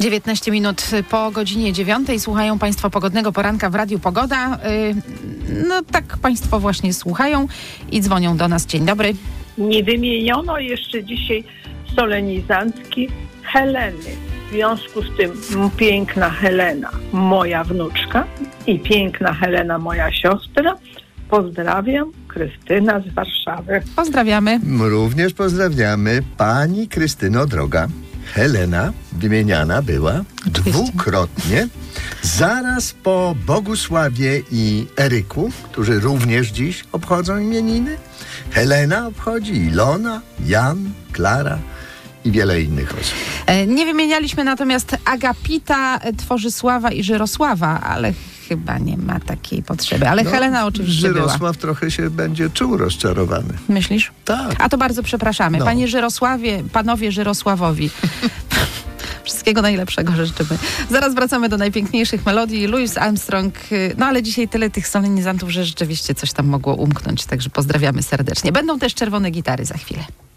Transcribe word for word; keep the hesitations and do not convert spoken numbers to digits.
dziewiętnaście minut po godzinie dziewiątej. Słuchają Państwo Pogodnego Poranka w Radiu Pogoda. No tak Państwo właśnie słuchają i dzwonią do nas. Dzień dobry. Nie wymieniono jeszcze dzisiaj solenizantki Heleny. W związku z tym piękna Helena, moja wnuczka, i piękna Helena, moja siostra. Pozdrawiam, Krystyna z Warszawy. Pozdrawiamy. Również pozdrawiamy. Pani Krystyno droga, Helena wymieniana była Oczywiście. dwukrotnie. Zaraz po Bogusławie i Eryku, którzy również dziś obchodzą imieniny. Helena obchodzi Ilona, Jan, Klara i wiele innych osób. Nie wymienialiśmy natomiast Agapita, Tworzysława i Żyrosława, ale chyba nie ma takiej potrzeby. Ale No, Helena oczywiście Żyrosław była. trochę się będzie czuł rozczarowany. Myślisz? Tak. A to bardzo przepraszamy. No. Panie Żyrosławie, panowie Żyrosławowi. Wszystkiego najlepszego życzymy. Zaraz wracamy do najpiękniejszych melodii. Louis Armstrong. No ale dzisiaj tyle tych solenizantów, że rzeczywiście coś tam mogło umknąć. Także pozdrawiamy serdecznie. Będą też czerwone gitary za chwilę.